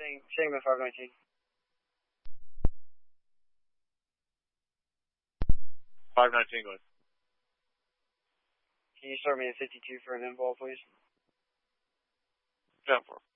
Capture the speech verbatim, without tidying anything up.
Same, same at five nineteen. five nineteen, go ahead. Can you start me at fifty-two for an involve, please? ten four.